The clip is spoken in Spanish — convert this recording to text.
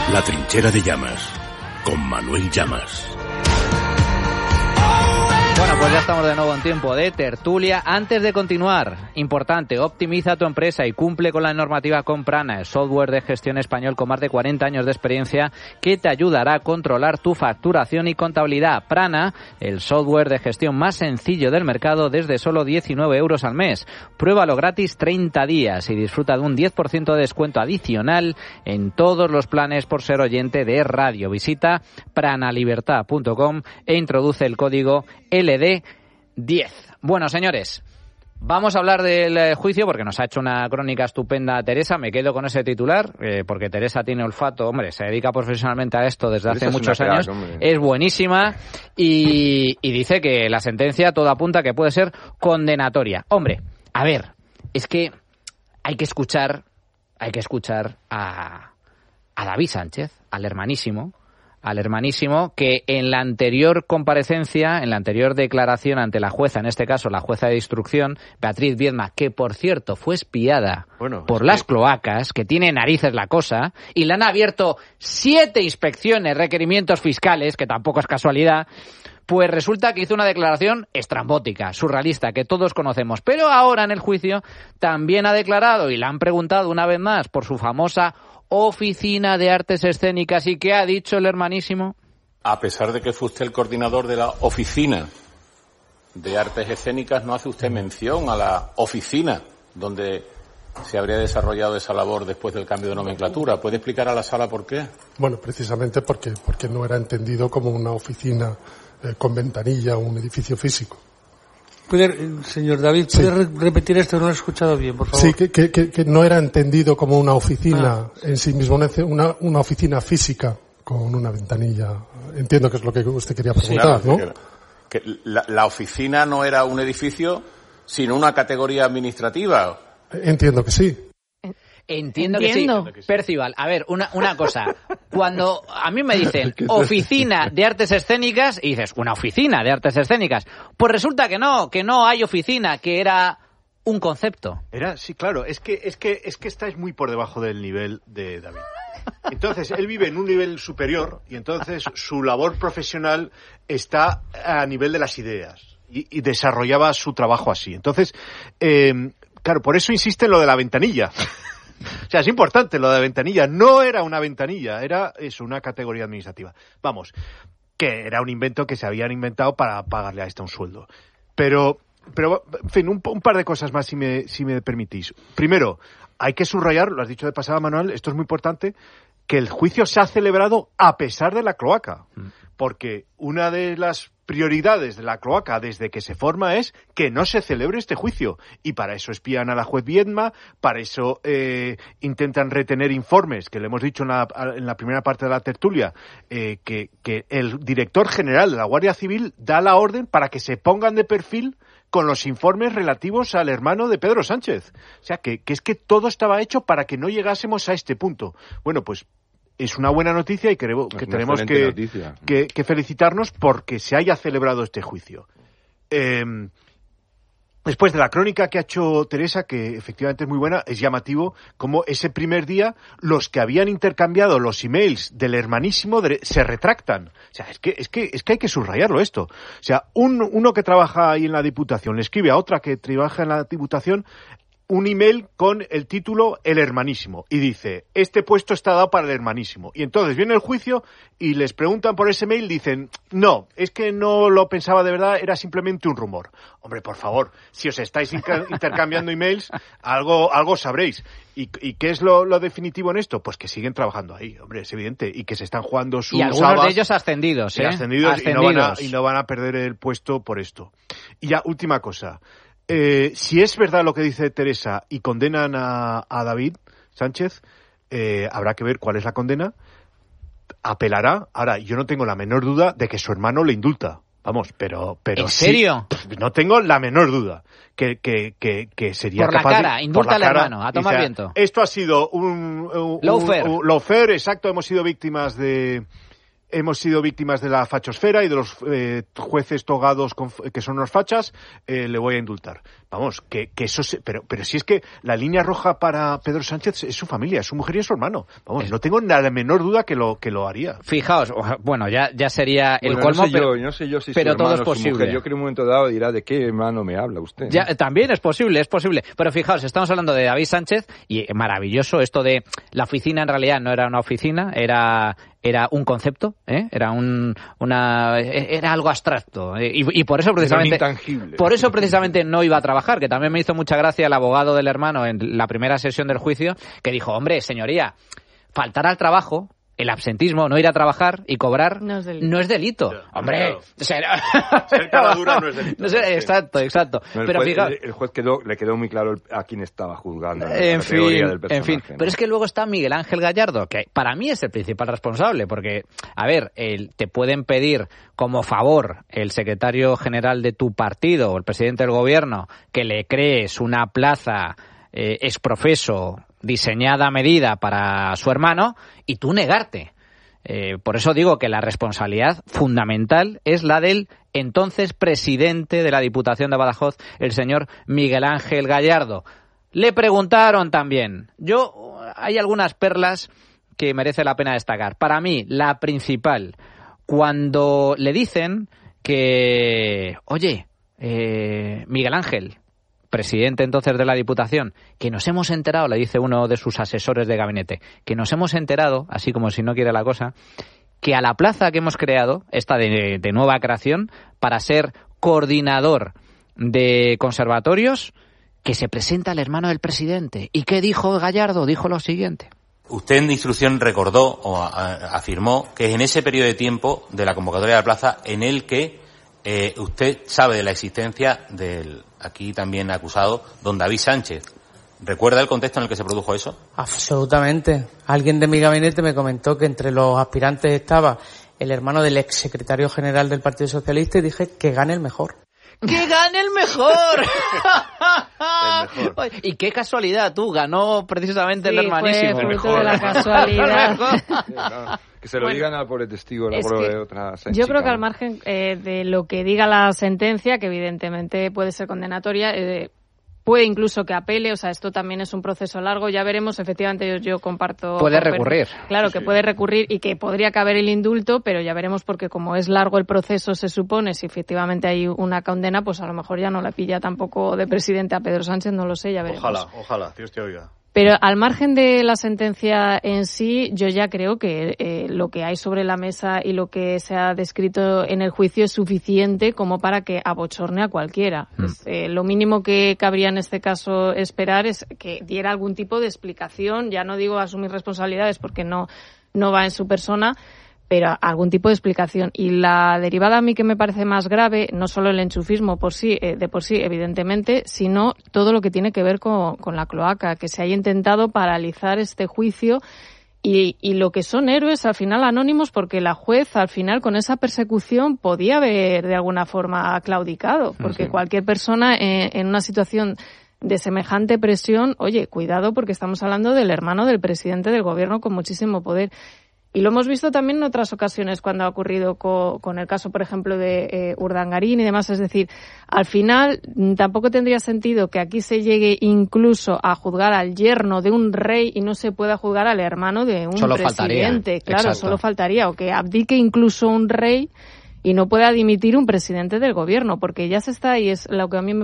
La trinchera de Llamas, con Manuel Llamas. Bueno, pues ya estamos de nuevo en tiempo de tertulia. Antes de continuar, importante, optimiza tu empresa y cumple con la normativa con Prana, el software de gestión español con más de 40 años de experiencia que te ayudará a controlar tu facturación y contabilidad. Prana, el software de gestión más sencillo del mercado desde solo 19 euros al mes. Pruébalo gratis 30 días y disfruta de un 10% de descuento adicional en todos los planes por ser oyente de radio. Visita pranalibertad.com e introduce el código LD10. Bueno, señores, vamos a hablar del juicio porque nos ha hecho una crónica estupenda Teresa. Me quedo con ese titular porque Teresa tiene olfato, hombre, se dedica profesionalmente a esto desde hace muchos años. Es buenísima y dice que la sentencia todo apunta que puede ser condenatoria. Hombre, a ver, es que hay que escuchar a David Sánchez, al hermanísimo, que en la anterior comparecencia, en la anterior declaración ante la jueza, en este caso la jueza de instrucción, Beatriz Viedma, que por cierto fue espiada por las cloacas, que tiene narices la cosa, y le han abierto 7 inspecciones, requerimientos fiscales, que tampoco es casualidad, pues resulta que hizo una declaración estrambótica, surrealista, que todos conocemos. Pero ahora en el juicio también ha declarado, y le han preguntado una vez más por su famosa Oficina de Artes Escénicas. ¿Y qué ha dicho el hermanísimo? A pesar de que fue usted el coordinador de la Oficina de Artes Escénicas, no hace usted mención a la oficina donde se habría desarrollado esa labor después del cambio de nomenclatura. ¿Puede explicar a la sala por qué? Bueno, precisamente porque no era entendido como una oficina con ventanilla o un edificio físico. Señor David, ¿puede repetir esto? No lo he escuchado bien, por favor. Sí, que no era entendido como una oficina en sí mismo, una oficina física con una ventanilla. Entiendo que es lo que usted quería preguntar, ¿no? Que la oficina no era un edificio, sino una categoría administrativa. Entiendo que sí. Entiendo que sí. Percival, a ver, una cosa. Cuando a mí me dicen Oficina de Artes Escénicas, y dices, ¿una oficina de artes escénicas? Pues resulta que no hay oficina, que era un concepto. Sí, claro, es que estáis muy por debajo del nivel de David. Entonces, él vive en un nivel superior y entonces su labor profesional está a nivel de las ideas y desarrollaba su trabajo así. Entonces, claro, por eso insiste en lo de la ventanilla. O sea, es importante lo de la ventanilla. No era una ventanilla, era una categoría administrativa. Vamos, que era un invento que se habían inventado para pagarle a esta un sueldo. Pero en fin, un par de cosas más, si me permitís. Primero, hay que subrayar, lo has dicho de pasada, Manuel, esto es muy importante, que el juicio se ha celebrado a pesar de la cloaca. Porque una de las prioridades de la cloaca desde que se forma es que no se celebre este juicio. Y para eso espían a la juez Viedma, para eso intentan retener informes, que le hemos dicho en la primera parte de la tertulia, que el director general de la Guardia Civil da la orden para que se pongan de perfil con los informes relativos al hermano de Pedro Sánchez. O sea, que es que todo estaba hecho para que no llegásemos a este punto. Bueno, pues es una buena noticia y creo que tenemos que felicitarnos porque se haya celebrado este juicio. Después de la crónica que ha hecho Teresa, que efectivamente es muy buena, es llamativo como ese primer día los que habían intercambiado los emails del hermanísimo se retractan. O sea, es que hay que subrayarlo esto. O sea, uno que trabaja ahí en la Diputación le escribe a otra que trabaja en la Diputación un email con el título El Hermanísimo y dice, este puesto está dado para el Hermanísimo. Y entonces viene el juicio y les preguntan por ese mail, dicen, no, es que no lo pensaba de verdad, era simplemente un rumor. Hombre, por favor, si os estáis intercambiando emails, algo sabréis. ¿Y qué es lo definitivo en esto? Pues que siguen trabajando ahí, hombre, es evidente, y que se están jugando sus y algunos de ellos ascendidos, ascendidos. Y no van a perder el puesto por esto. Y ya, última cosa. Si es verdad lo que dice Teresa y condenan a David Sánchez, habrá que ver cuál es la condena. Apelará. Ahora, yo no tengo la menor duda de que su hermano le indulta. Vamos, pero ¿en serio? Sí, no tengo la menor duda que sería por capaz la cara, indulta al hermano, a tomar viento. Esto ha sido un lawfare, exacto, hemos sido víctimas de hemos sido víctimas de la fachosfera y de los jueces togados que son unos fachas, le voy a indultar. Vamos, que eso pero si es que la línea roja para Pedro Sánchez es su familia, es su mujer y es su hermano. Vamos, no tengo la menor duda que lo haría. Fijaos, bueno, ya sería el colmo, no sé yo si pero su todo hermano es posible. Su mujer. Yo creo que en un momento dado dirá de qué hermano me habla usted. Ya, también es posible. Pero fijaos, estamos hablando de David Sánchez y maravilloso esto de la oficina. En realidad no era una oficina, era un concepto, era era algo abstracto, y por eso precisamente no iba a trabajar, que también me hizo mucha gracia el abogado del hermano en la primera sesión del juicio, que dijo, hombre, señoría, faltar al trabajo, el absentismo, no ir a trabajar y cobrar no es delito. Ya, hombre, claro. Ser cara dura no es delito. Exacto. No, pero el juez le quedó muy claro a quién estaba juzgando. En fin. Pero es que luego está Miguel Ángel Gallardo, que para mí es el principal responsable, porque, a ver, te pueden pedir como favor el secretario general de tu partido o el presidente del gobierno que le crees una plaza exprofeso diseñada a medida para su hermano y tú negarte. Por eso digo que la responsabilidad fundamental es la del entonces presidente de la Diputación de Badajoz, el señor Miguel Ángel Gallardo. Le preguntaron también. Hay algunas perlas que merece la pena destacar. Para mí, la principal, cuando le dicen que, oye, Miguel Ángel, presidente entonces de la Diputación, que nos hemos enterado, le dice uno de sus asesores de gabinete, que nos hemos enterado, así como si no quiere la cosa, que a la plaza que hemos creado, esta de nueva creación, para ser coordinador de conservatorios, que se presenta el hermano del presidente. ¿Y qué dijo Gallardo? Dijo lo siguiente. Usted en instrucción recordó o afirmó que es en ese periodo de tiempo de la convocatoria de la plaza en el que usted sabe de la existencia del aquí también acusado don David Sánchez. ¿Recuerda el contexto en el que se produjo eso? Absolutamente. Alguien de mi gabinete me comentó que entre los aspirantes estaba el hermano del ex secretario general del Partido Socialista y dije que gane el mejor. ¡Que gane el mejor! Y qué casualidad, ganó precisamente el hermanísimo. Fue fruto de la casualidad. Sí, claro. Que se lo digan al pobre testigo, la prueba de otra chica. Yo creo que al margen de lo que diga la sentencia, que evidentemente puede ser condenatoria, puede incluso que apele, o sea, esto también es un proceso largo, ya veremos, efectivamente yo comparto... Puede recurrir. Claro, que puede recurrir y que podría caber el indulto, pero ya veremos porque como es largo el proceso, se supone, si efectivamente hay una condena, pues a lo mejor ya no la pilla tampoco de presidente a Pedro Sánchez, no lo sé, ya veremos. Ojalá, Dios te oiga. Pero al margen de la sentencia en sí, yo ya creo que lo que hay sobre la mesa y lo que se ha descrito en el juicio es suficiente como para que abochorne a cualquiera. Lo mínimo que cabría en este caso esperar es que diera algún tipo de explicación, ya no digo asumir responsabilidades porque no va en su persona, pero algún tipo de explicación. Y la derivada a mí que me parece más grave, no solo el enchufismo de por sí, evidentemente, sino todo lo que tiene que ver con la cloaca, que se haya intentado paralizar este juicio y lo que son héroes al final anónimos, porque la juez al final con esa persecución podía haber de alguna forma claudicado, porque cualquier persona en una situación de semejante presión, oye, cuidado porque estamos hablando del hermano del presidente del gobierno con muchísimo poder. Y lo hemos visto también en otras ocasiones cuando ha ocurrido con el caso, por ejemplo, de Urdangarín y demás. Es decir, al final tampoco tendría sentido que aquí se llegue incluso a juzgar al yerno de un rey y no se pueda juzgar al hermano de un presidente. Faltaría. Claro, Exacto. solo faltaría. O que abdique incluso un rey y no pueda dimitir un presidente del gobierno, porque ya se está, y es lo que a mí me